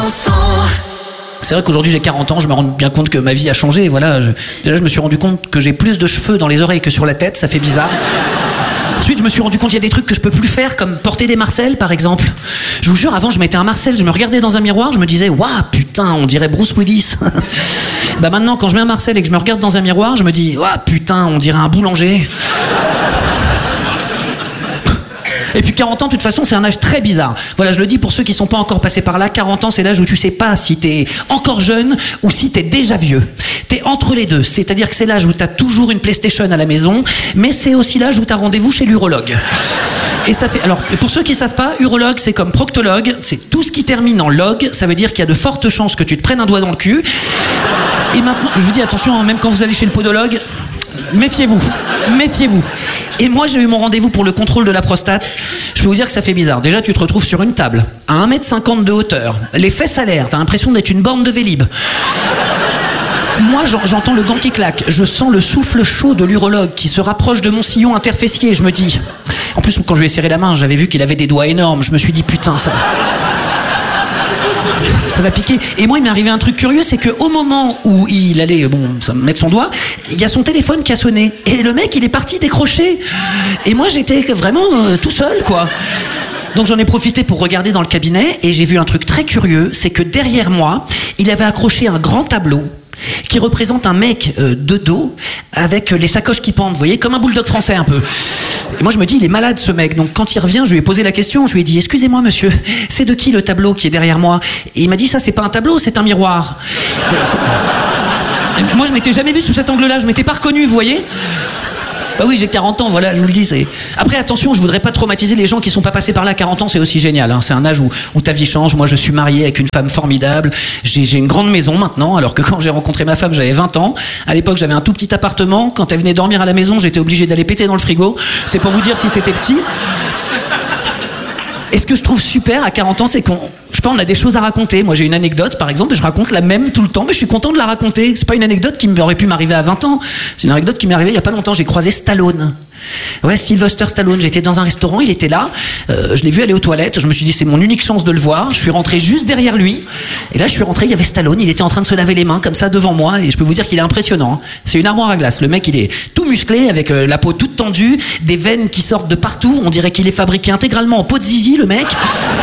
C'est vrai qu'aujourd'hui j'ai 40 ans, je me rends bien compte que ma vie a changé. Voilà, déjà je me suis rendu compte que j'ai plus de cheveux dans les oreilles que sur la tête, ça fait bizarre. Ensuite, je me suis rendu compte qu'il y a des trucs que je peux plus faire, comme porter des Marcel, par exemple. Je vous jure, avant, je mettais un Marcel, je me regardais dans un miroir, je me disais, waouh, putain, on dirait Bruce Willis. Bah maintenant, quand je mets un Marcel et que je me regarde dans un miroir, je me dis, waouh, putain, on dirait un boulanger. Et puis 40 ans, de toute façon, c'est un âge très bizarre. Voilà, je le dis pour ceux qui sont pas encore passés par là, 40 ans, c'est l'âge où tu sais pas si t'es encore jeune ou si t'es déjà vieux. T'es entre les deux, c'est-à-dire que c'est l'âge où t'as toujours une PlayStation à la maison, mais c'est aussi l'âge où t'as rendez-vous chez l'urologue. Et ça fait... Alors, pour ceux qui savent pas, urologue, c'est comme proctologue, c'est tout ce qui termine en log, ça veut dire qu'il y a de fortes chances que tu te prennes un doigt dans le cul. Et maintenant, je vous dis attention, même quand vous allez chez le podologue, méfiez-vous, méfiez-vous. Et moi, j'ai eu mon rendez-vous pour le contrôle de la prostate. Je peux vous dire que ça fait bizarre. Déjà, tu te retrouves sur une table, à 1m50 de hauteur, les fesses à l'air, t'as l'impression d'être une borne de Vélib. Moi, j'entends le gant qui claque, je sens le souffle chaud de l'urologue qui se rapproche de mon sillon interfessier. Je me dis... En plus, quand je lui ai serré la main, j'avais vu qu'il avait des doigts énormes. Je me suis dit, putain, ça va piquer. Et moi, il m'est arrivé un truc curieux, c'est qu'au moment où il allait mettre son doigt, il y a son téléphone qui a sonné. Et le mec, il est parti décrocher. Et moi, j'étais vraiment tout seul, quoi. Donc j'en ai profité pour regarder dans le cabinet et j'ai vu un truc très curieux, c'est que derrière moi, il avait accroché un grand tableau qui représente un mec de dos avec les sacoches qui pendent, vous voyez, comme un bulldog français un peu. Et moi je me dis, il est malade ce mec. Donc quand il revient, je lui ai posé la question, je lui ai dit, excusez-moi monsieur, c'est de qui le tableau qui est derrière moi? Et il m'a dit, ça c'est pas un tableau, c'est un miroir. Moi je m'étais jamais vu sous cet angle-là, je m'étais pas reconnu, vous voyez. Bah oui, j'ai 40 ans, voilà, je vous le dis. C'est... Après, attention, je voudrais pas traumatiser les gens qui sont pas passés par là. 40 ans, c'est aussi génial, hein. C'est un âge où ta vie change. Moi, je suis marié avec une femme formidable. J'ai une grande maison maintenant, alors que quand j'ai rencontré ma femme, j'avais 20 ans. À l'époque, j'avais un tout petit appartement. Quand elle venait dormir à la maison, j'étais obligé d'aller péter dans le frigo. C'est pour vous dire si c'était petit. Et ce que je trouve super à 40 ans, c'est qu'on... Je sais pas, on a des choses à raconter. Moi, j'ai une anecdote, par exemple, et je raconte la même tout le temps, mais je suis content de la raconter. C'est pas une anecdote qui aurait pu m'arriver à 20 ans. C'est une anecdote qui m'est arrivée il y a pas longtemps. J'ai croisé Stallone. Ouais, Sylvester Stallone. J'étais dans un restaurant, il était là. Je l'ai vu aller aux toilettes. Je me suis dit, c'est mon unique chance de le voir. Je suis rentré juste derrière lui. Et là, je suis rentré, il y avait Stallone. Il était en train de se laver les mains, comme ça, devant moi. Et je peux vous dire qu'il est impressionnant. C'est une armoire à glace. Le mec, il est tout musclé, avec la peau toute tendue, des veines qui sortent de partout. On dirait qu'il est fabriqué intégralement en peau de zizi, le mec.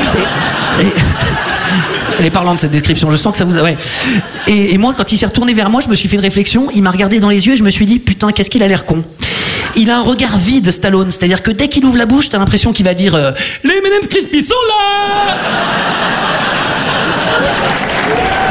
Elle est parlante cette description, je sens que ça vous... Ouais. Et moi, quand il s'est retourné vers moi, je me suis fait une réflexion, il m'a regardé dans les yeux et je me suis dit, putain, qu'est-ce qu'il a l'air con. Il a un regard vide, Stallone, c'est-à-dire que dès qu'il ouvre la bouche, t'as l'impression qu'il va dire les M&M's Crispy sont là.